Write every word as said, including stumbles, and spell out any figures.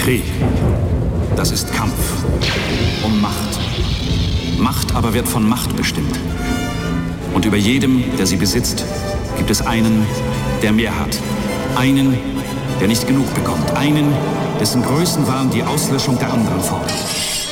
Krieg, das ist Kampf um Macht. Macht aber wird von Macht bestimmt. Und über jedem, der sie besitzt, gibt es einen, der mehr hat. Einen, der nicht genug bekommt. Einen, dessen Größenwahn die Auslöschung der anderen fordert.